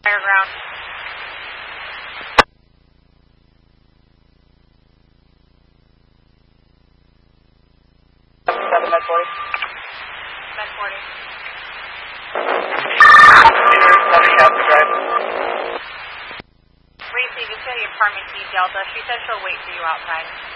Higher ground. 7 med 40. Med 40. Receive, it's going to get Carmen T Delta. She said she'll wait for you outside.